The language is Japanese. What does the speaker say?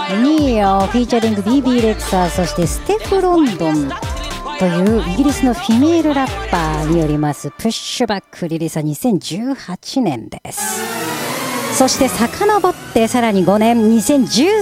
ニーオフィーチャリング BB レクサー、そしてステフ・ロンドンというイギリスのフィメールラッパーによりますプッシュバック、リリースは2018年です。そして遡ってさらに5年、2013